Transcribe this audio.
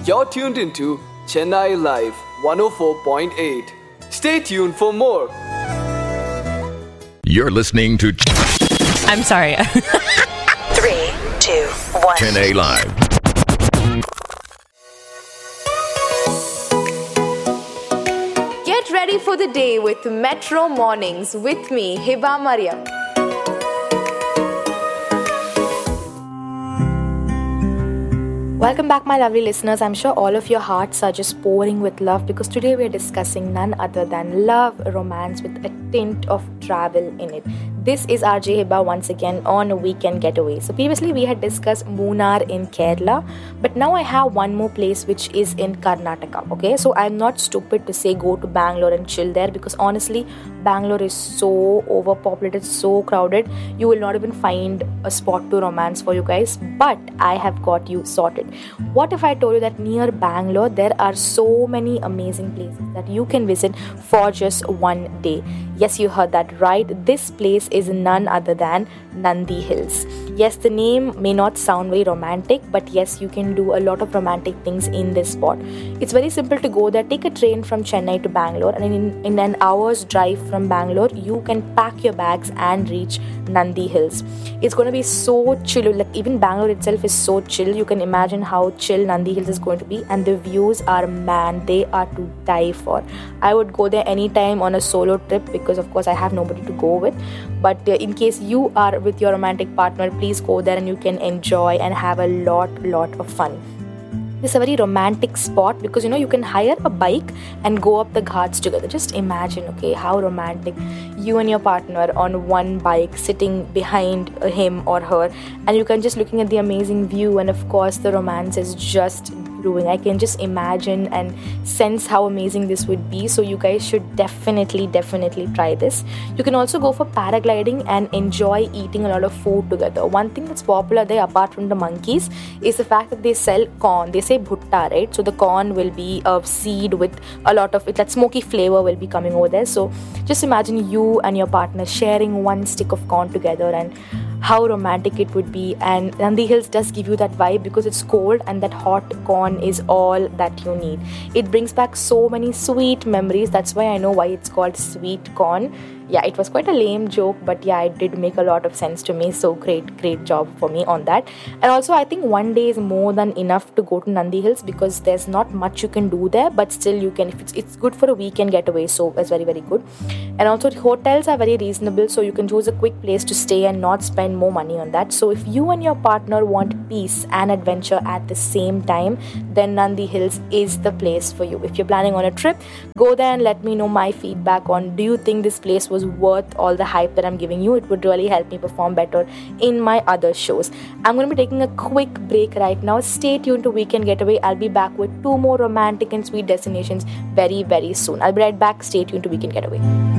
You're tuned into Chennai Live 104.8. Stay tuned for more. You're listening to I'm sorry. 3, 2, 1. Chennai Live. Get ready for the day with Metro Mornings with me, Hiba Mariam. Welcome back, my lovely listeners. I'm sure all of your hearts are just pouring with love because today we're discussing none other than love, romance with a tint of travel in it. This is RJ Hiba once again on a weekend getaway. So previously we had discussed Munnar in Kerala, but now I have one more place which is in Karnataka. Okay, so I'm not stupid to say go to Bangalore and chill there because honestly, Bangalore is so overpopulated, so crowded. You will not even find a spot to romance for you guys. But I have got you sorted. What if I told you that near Bangalore there are so many amazing places that you can visit for just one day? Yes, you heard that right. This place is none other than Nandi Hills. Yes, the name may not sound very romantic, but yes, you can do a lot of romantic things in this spot. It's very simple to go there. Take a train from Chennai to Bangalore, and in an hour's drive from Bangalore, you can pack your bags and reach Nandi Hills. It's going to be so chill. Like even Bangalore itself is so chill. You can imagine how chill Nandi Hills is going to be, and the views are, man, they are to die for. I would go there anytime on a solo trip because of course I have nobody to go with. But in case you are with your romantic partner, please go there and you can enjoy and have a lot of fun. This is a very romantic spot because you can hire a bike and go up the ghats together. Just imagine, okay, how romantic. You and your partner on one bike sitting behind him or her, and you can just looking at the amazing view, and of course the romance is just brewing. I can just imagine and sense how amazing this would be. So you guys should definitely try this. You can also go for paragliding and enjoy eating a lot of food together. One thing that's popular there apart from the monkeys is the fact that they sell corn. They say bhutta, right? So the corn will be a seed with a lot of it, that smoky flavor will be coming over there. So just imagine you and your partner sharing one stick of corn together and how romantic it would be. And Nandi Hills does give you that vibe because it's cold and that hot corn is all that you need. It brings back so many sweet memories. That's why I know why it's called sweet corn. Yeah, it was quite a lame joke, but yeah, it did make a lot of sense to me. So great job for me on that. And also I think one day is more than enough to go to Nandi Hills because there's not much you can do there, but still you can, if it's good for a weekend getaway, so it's very good. And also the hotels are very reasonable, so you can choose a quick place to stay and not spend more money on that. So if you and your partner want peace and adventure at the same time, then Nandi Hills is the place for you. If you're planning on a trip, go there and let me know my feedback on, do you think this place was worth all the hype that I'm giving you? It would really help me perform better in my other shows. I'm going to be taking a quick break right now. Stay tuned to Weekend Getaway. I'll be back with 2 more romantic and sweet destinations very soon. I'll be right back. Stay tuned to Weekend Getaway.